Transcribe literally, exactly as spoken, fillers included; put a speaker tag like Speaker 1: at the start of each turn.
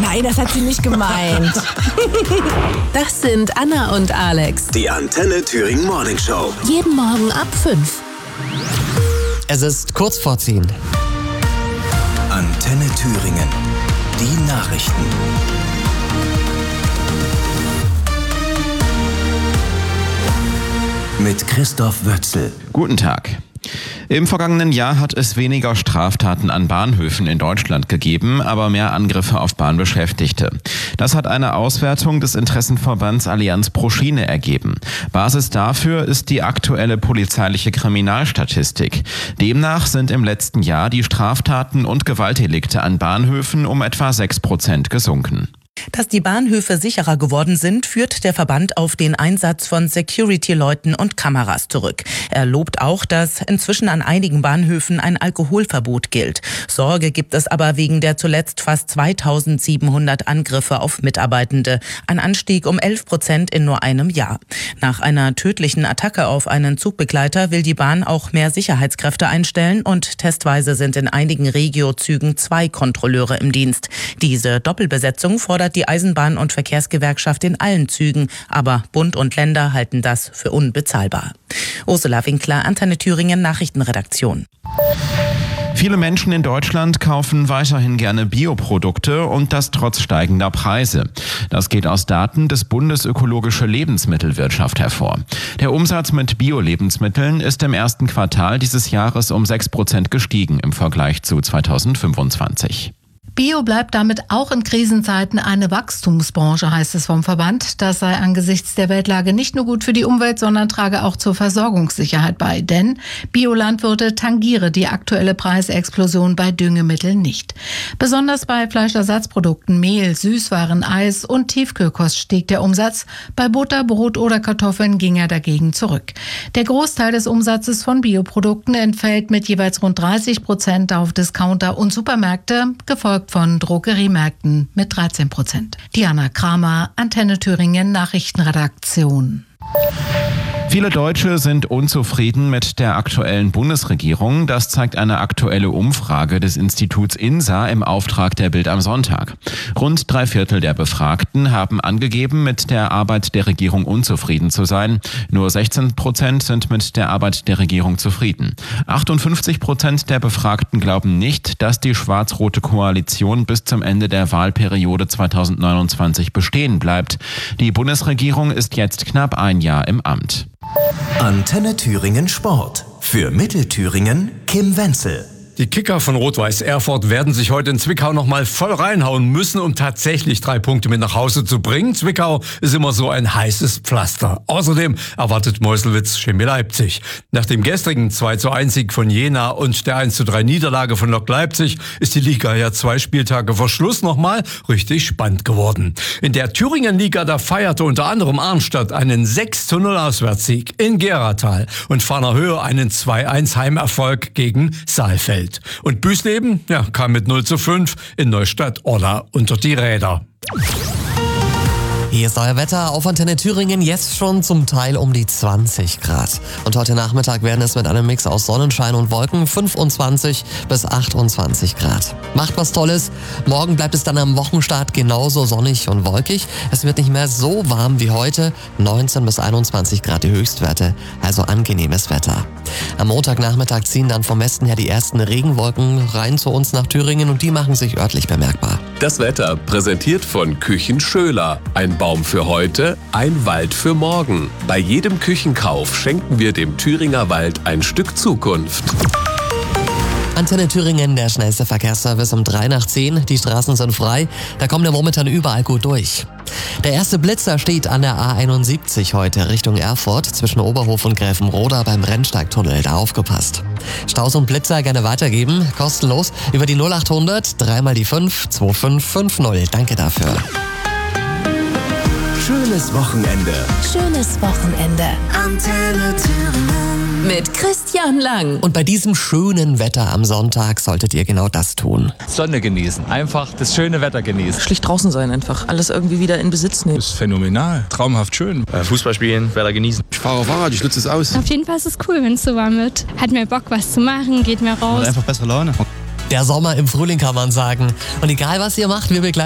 Speaker 1: Nein, das hat sie nicht gemeint.
Speaker 2: Das sind Anna und Alex.
Speaker 3: Die Antenne Thüringen Morning Show.
Speaker 2: Jeden Morgen ab fünf.
Speaker 4: Es ist kurz vor zehn.
Speaker 3: Antenne Thüringen. Die Nachrichten. Mit Christoph Wötzel.
Speaker 5: Guten Tag. Im vergangenen Jahr hat es weniger Straftaten an Bahnhöfen in Deutschland gegeben, aber mehr Angriffe auf Bahnbeschäftigte. Das hat eine Auswertung des Interessenverbands Allianz pro Schiene ergeben. Basis dafür ist die aktuelle polizeiliche Kriminalstatistik. Demnach sind im letzten Jahr die Straftaten und Gewaltdelikte an Bahnhöfen um etwa sechs Prozent gesunken.
Speaker 6: Dass die Bahnhöfe sicherer geworden sind, führt der Verband auf den Einsatz von Security-Leuten und Kameras zurück. Er lobt auch, dass inzwischen an einigen Bahnhöfen ein Alkoholverbot gilt. Sorge gibt es aber wegen der zuletzt fast zweitausendsiebenhundert Angriffe auf Mitarbeitende. Ein Anstieg um elf Prozent in nur einem Jahr. Nach einer tödlichen Attacke auf einen Zugbegleiter will die Bahn auch mehr Sicherheitskräfte einstellen und testweise sind in einigen Regio-Zügen zwei Kontrolleure im Dienst. Diese Doppelbesetzung fordert die Eisenbahn- und Verkehrsgewerkschaft in allen Zügen, aber Bund und Länder halten das für unbezahlbar. Ursula Winkler, Antenne Thüringen Nachrichtenredaktion.
Speaker 5: Viele Menschen in Deutschland kaufen weiterhin gerne Bioprodukte und das trotz steigender Preise. Das geht aus Daten des Bundes Ökologische Lebensmittelwirtschaft hervor. Der Umsatz mit Bio-Lebensmitteln ist im ersten Quartal dieses Jahres um sechs Prozent gestiegen im Vergleich zu zweitausendfünfundzwanzig.
Speaker 7: Bio bleibt damit auch in Krisenzeiten eine Wachstumsbranche, heißt es vom Verband. Das sei angesichts der Weltlage nicht nur gut für die Umwelt, sondern trage auch zur Versorgungssicherheit bei. Denn Biolandwirte tangiere die aktuelle Preisexplosion bei Düngemitteln nicht. Besonders bei Fleischersatzprodukten, Mehl, Süßwaren, Eis und Tiefkühlkost stieg der Umsatz. Bei Butter, Brot oder Kartoffeln ging er dagegen zurück. Der Großteil des Umsatzes von Bioprodukten entfällt mit jeweils rund dreißig Prozent auf Discounter und Supermärkte, gefolgt von Drogeriemärkten mit dreizehn Prozent. Diana Kramer, Antenne Thüringen Nachrichtenredaktion.
Speaker 5: Viele Deutsche sind unzufrieden mit der aktuellen Bundesregierung. Das zeigt eine aktuelle Umfrage des Instituts INSA im Auftrag der Bild am Sonntag. Rund drei Viertel der Befragten haben angegeben, mit der Arbeit der Regierung unzufrieden zu sein. Nur sechzehn Prozent sind mit der Arbeit der Regierung zufrieden. achtundfünfzig Prozent der Befragten glauben nicht, dass die schwarz-rote Koalition bis zum Ende der Wahlperiode zweitausendneunundzwanzig bestehen bleibt. Die Bundesregierung ist jetzt knapp ein Jahr im Amt.
Speaker 3: Antenne Thüringen Sport. Für Mittelthüringen Kim Wenzel.
Speaker 8: Die Kicker von Rot-Weiß Erfurt werden sich heute in Zwickau nochmal voll reinhauen müssen, um tatsächlich drei Punkte mit nach Hause zu bringen. Zwickau ist immer so ein heißes Pflaster. Außerdem erwartet Meuselwitz Chemie Leipzig. Nach dem gestrigen zwei zu eins Sieg von Jena und der eins zu drei Niederlage von Lok Leipzig ist die Liga ja zwei Spieltage vor Schluss nochmal richtig spannend geworden. In der Thüringen-Liga, da feierte unter anderem Arnstadt einen sechs zu null Auswärtssieg in Geratal und Farnerhöhe einen zwei eins Heimerfolg gegen Saalfeld. Und Büsleben, ja, kam mit null zu fünf in Neustadt-Orla unter die Räder.
Speaker 4: Hier ist euer Wetter auf Antenne Thüringen, jetzt schon zum Teil um die zwanzig Grad. Und heute Nachmittag werden es mit einem Mix aus Sonnenschein und Wolken fünfundzwanzig bis achtundzwanzig Grad. Macht was Tolles. Morgen bleibt es dann am Wochenstart genauso sonnig und wolkig. Es wird nicht mehr so warm wie heute. neunzehn bis einundzwanzig Grad die Höchstwerte, also angenehmes Wetter. Am Montagnachmittag ziehen dann vom Westen her die ersten Regenwolken rein zu uns nach Thüringen und die machen sich örtlich bemerkbar.
Speaker 9: Das Wetter präsentiert von Küchen Schöler. Ein Baum für heute, ein Wald für morgen. Bei jedem Küchenkauf schenken wir dem Thüringer Wald ein Stück Zukunft.
Speaker 4: Antenne Thüringen, der schnellste Verkehrsservice um drei nach zehn. Die Straßen sind frei, da kommt er momentan überall gut durch. Der erste Blitzer steht an der A einundsiebzig heute Richtung Erfurt zwischen Oberhof und Gräfenroda beim Rennsteigtunnel. Da aufgepasst. Staus und Blitzer gerne weitergeben, kostenlos über die null achthundert, dreimal die fünf, zwei fünf fünf null. Danke dafür.
Speaker 3: Schönes Wochenende.
Speaker 2: Schönes Wochenende.
Speaker 3: Antenne Thüringen.
Speaker 2: Mit Christian Lang.
Speaker 4: Und bei diesem schönen Wetter am Sonntag solltet ihr genau das tun.
Speaker 10: Sonne genießen, einfach das schöne Wetter genießen.
Speaker 11: Schlicht draußen sein einfach, alles irgendwie wieder in Besitz nehmen.
Speaker 12: Das ist phänomenal, traumhaft schön.
Speaker 13: Äh, Fußball spielen, Wetter genießen.
Speaker 12: Ich fahre Fahrrad, ich nutze es aus.
Speaker 14: Auf jeden Fall ist es cool, wenn es so warm wird. Hat mehr Bock, was zu machen, geht mehr raus.
Speaker 15: Und einfach bessere Laune.
Speaker 4: Der Sommer im Frühling kann man sagen. Und egal was ihr macht, wir begleiten